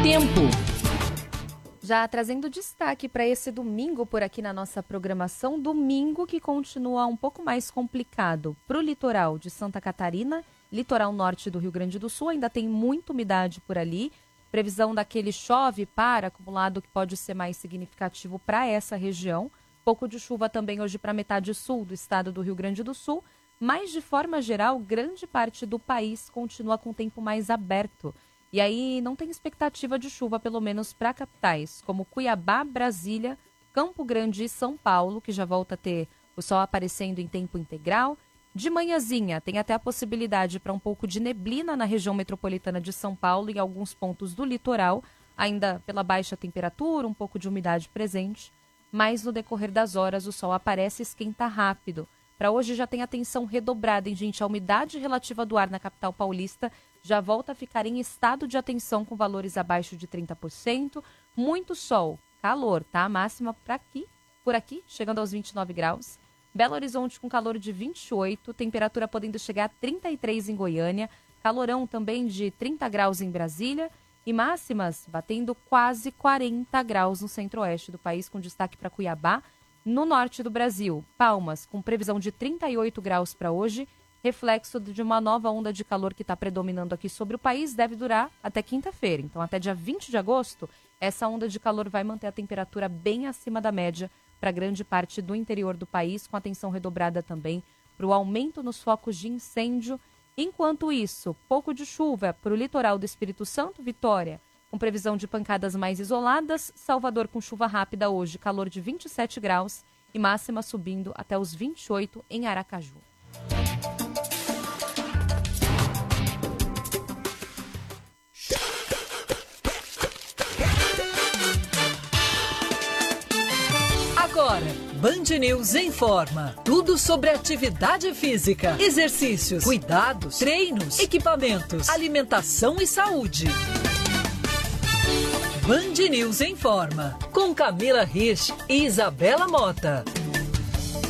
Tempo. Já trazendo destaque para esse domingo por aqui na nossa programação, domingo que continua um pouco mais complicado para o litoral de Santa Catarina, litoral norte do Rio Grande do Sul, ainda tem muita umidade por ali, previsão daquele chove para acumulado que pode ser mais significativo para essa região, pouco de chuva também hoje para a metade sul do estado do Rio Grande do Sul, mas de forma geral, grande parte do país continua com o tempo mais aberto. E aí não tem expectativa de chuva, pelo menos para capitais, como Cuiabá, Brasília, Campo Grande e São Paulo, que já volta a ter o sol aparecendo em tempo integral. De manhãzinha, tem até a possibilidade para um pouco de neblina na região metropolitana de São Paulo e em alguns pontos do litoral, ainda pela baixa temperatura, um pouco de umidade presente. Mas no decorrer das horas, o sol aparece e esquenta rápido. Para hoje já tem atenção redobrada, hein, gente? A umidade relativa do ar na capital paulista já volta a ficar em estado de atenção com valores abaixo de 30%. Muito sol, calor, tá? Máxima por aqui, chegando aos 29 graus. Belo Horizonte com calor de 28, temperatura podendo chegar a 33 em Goiânia. Calorão também de 30 graus em Brasília. E máximas batendo quase 40 graus no centro-oeste do país, com destaque para Cuiabá. No norte do Brasil, Palmas, com previsão de 38 graus para hoje, reflexo de uma nova onda de calor que está predominando aqui sobre o país, deve durar até quinta-feira. Então, até dia 20 de agosto, essa onda de calor vai manter a temperatura bem acima da média para grande parte do interior do país, com atenção redobrada também para o aumento nos focos de incêndio. Enquanto isso, pouco de chuva para o litoral do Espírito Santo, Vitória, com previsão de pancadas mais isoladas, Salvador com chuva rápida hoje, calor de 27 graus e máxima subindo até os 28 em Aracaju. Agora, Band News informa. Tudo sobre atividade física, exercícios, cuidados, treinos, equipamentos, alimentação e saúde. Band News informa. Com Camila Rich e Isabela Mota.